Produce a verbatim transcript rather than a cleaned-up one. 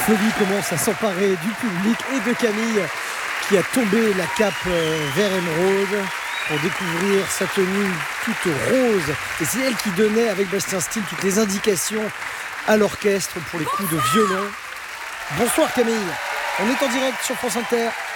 folie commence à s'emparer du public et de Camille qui a tombé la cape vert émeraude pour découvrir sa tenue toute rose. Et c'est elle qui donnait avec Bastien Steele toutes les indications à l'orchestre pour les coups de violon. Bonsoir Camille, on est en direct sur France Inter.